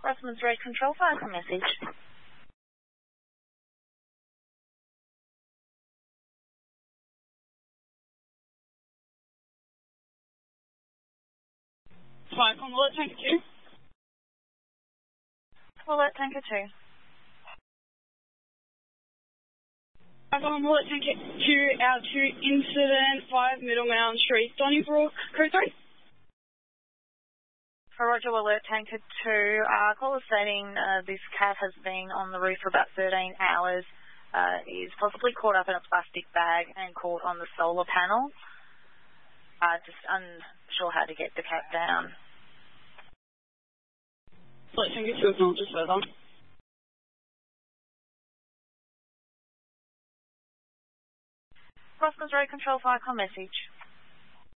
Crossman's Road Control Fire message. Fire from Alert Tanker 2. Alert Tanker 2. Fire from Alert Tanker 2 out to incident 5 Middlemound Street, Donnybrook, code 3. For Roger, Alert Tanker 2, caller stating this cat has been on the roof for about 13 hours, is possibly caught up in a plastic bag and caught on the solar panel. Just unsure how to get the cat down. Alert Tanker 2 acknowledges further. Crossman's Road Control Fire message.